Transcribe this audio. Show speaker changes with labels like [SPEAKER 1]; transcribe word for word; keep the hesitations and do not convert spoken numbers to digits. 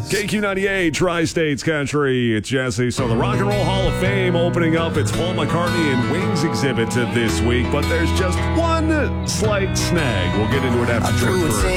[SPEAKER 1] K Q ninety-eight, Tri-States Country. It's Jesse. So the Rock and Roll Hall of Fame opening up its Paul McCartney and Wings exhibit this week, but there's just one slight snag. We'll get into it after short break.